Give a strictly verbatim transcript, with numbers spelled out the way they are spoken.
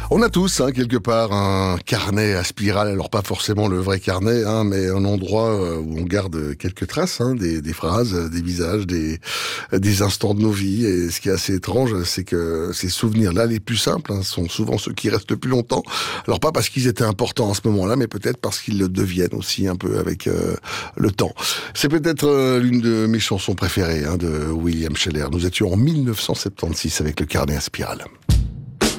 On a tous, hein, quelque part, un carnet à spirale. Alors pas forcément le vrai carnet, hein, mais un endroit où on garde quelques traces, hein, des, des phrases, des visages, des, des instants de nos vies. Et ce qui est assez étrange, c'est que ces souvenirs-là, les plus simples, hein, sont souvent ceux qui restent le plus longtemps. Alors pas parce qu'ils étaient importants à ce moment-là, mais peut-être parce qu'ils le deviennent aussi un peu avec euh, le temps. C'est peut-être euh, l'une de mes chansons préférées, hein, de William Sheller. Nous étions en mille neuf cent soixante-seize avec le carnet à spirale.